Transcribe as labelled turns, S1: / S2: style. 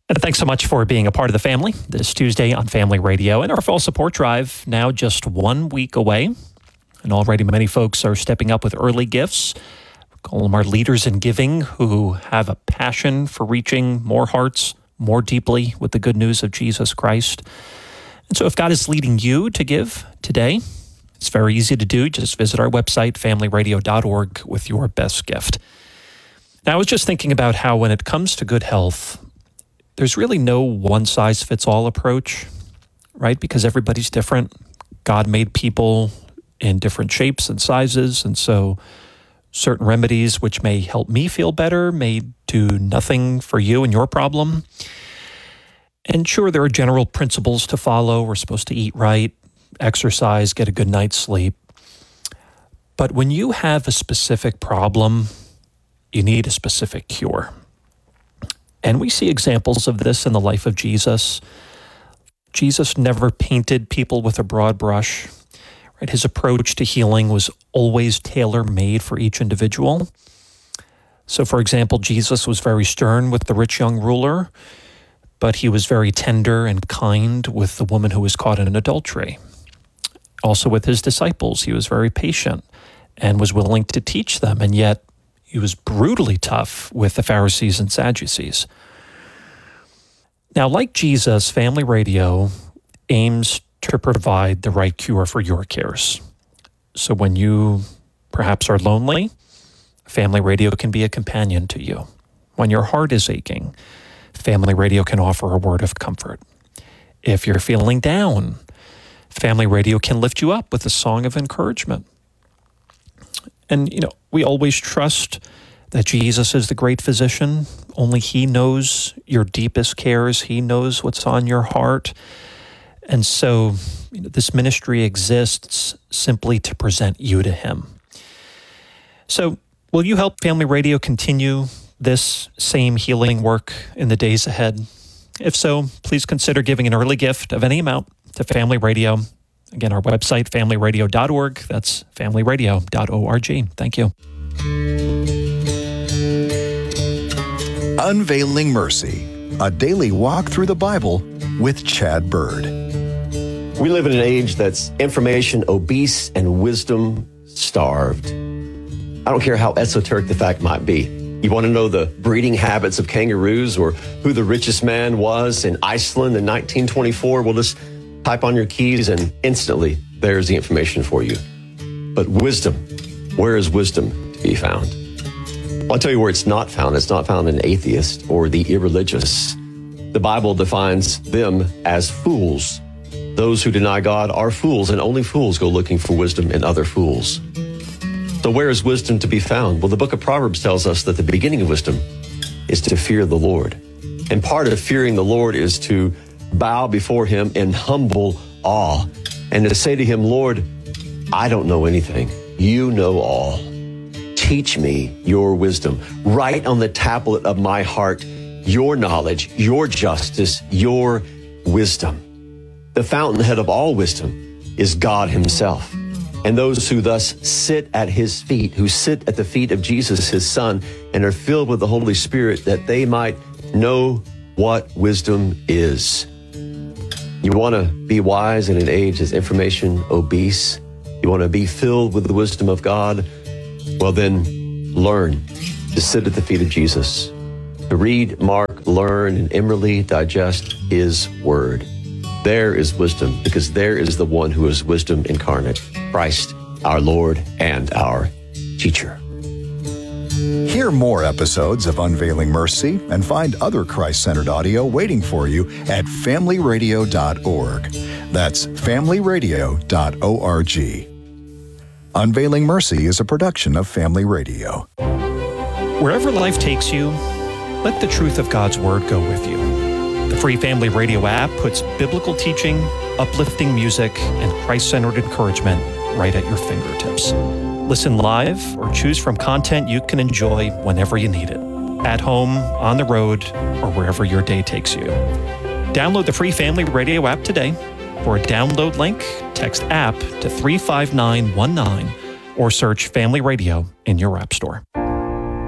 S1: And thanks so much for being a part of the family this Tuesday on Family Radio. And our fall support drive now just 1 week away. And already many folks are stepping up with early gifts. We call them our leaders in giving, who have a passion for reaching more hearts more deeply with the good news of Jesus Christ. And so if God is leading you to give today, it's very easy to do. Just visit our website, familyradio.org, with your best gift. Now, I was just thinking about how when it comes to good health, there's really no one-size-fits-all approach, right? Because everybody's different. God made people in different shapes and sizes, and so certain remedies which may help me feel better may do nothing for you and your problem. And sure, there are general principles to follow. We're supposed to eat right, exercise, get a good night's sleep. But when you have a specific problem, you need a specific cure. And we see examples of this in the life of Jesus. Jesus never painted people with a broad brush. Right? His approach to healing was always tailor-made for each individual. So, for example, Jesus was very stern with the rich young ruler, but he was very tender and kind with the woman who was caught in adultery. Also with his disciples, he was very patient and was willing to teach them, and yet he was brutally tough with the Pharisees and Sadducees. Now, like Jesus, Family Radio aims to provide the right cure for your cares. So when you perhaps are lonely, Family Radio can be a companion to you. When your heart is aching, Family Radio can offer a word of comfort. If you're feeling down, Family Radio can lift you up with a song of encouragement. And, we always trust that Jesus is the great physician. Only he knows your deepest cares. He knows what's on your heart. And so this ministry exists simply to present you to him. So will you help Family Radio continue this same healing work in the days ahead? If so, please consider giving an early gift of any amount to Family Radio. Again, our website, familyradio.org. That's familyradio.org. Thank you.
S2: Unveiling Mercy, a daily walk through the Bible with Chad Bird.
S3: We live in an age that's information obese and wisdom starved. I don't care how esoteric the fact might be. You want to know the breeding habits of kangaroos or who the richest man was in Iceland in 1924? Well, just type on your keys and instantly there's the information for you. But wisdom, where is wisdom to be found? Well, I'll tell you where it's not found. It's not found in atheists or the irreligious. The Bible defines them as fools. Those who deny God are fools, and only fools go looking for wisdom in other fools. So where is wisdom to be found? Well, the book of Proverbs tells us that the beginning of wisdom is to fear the Lord. And part of fearing the Lord is to bow before him in humble awe and to say to him, Lord, I don't know anything. You know all. Teach me your wisdom. Write on the tablet of my heart your knowledge, your justice, your wisdom. The fountainhead of all wisdom is God himself. And those who thus sit at his feet, who sit at the feet of Jesus, his son, and are filled with the Holy Spirit, that they might know what wisdom is. You want to be wise in an age that's information obese? You want to be filled with the wisdom of God? Well, then learn to sit at the feet of Jesus, to read, mark, learn, and inwardly digest his word. There is wisdom, because there is the one who is wisdom incarnate, Christ, our Lord and our teacher.
S2: Hear more episodes of Unveiling Mercy and find other Christ-centered audio waiting for you at familyradio.org. That's familyradio.org. Unveiling Mercy is a production of Family Radio.
S1: Wherever life takes you, let the truth of God's Word go with you. The free Family Radio app puts biblical teaching, uplifting music, and Christ-centered encouragement right at your fingertips. Listen live or choose from content you can enjoy whenever you need it, at home, on the road, or wherever your day takes you. Download the free Family Radio app today. For a download link, text app to 35919 or search Family Radio in your app store.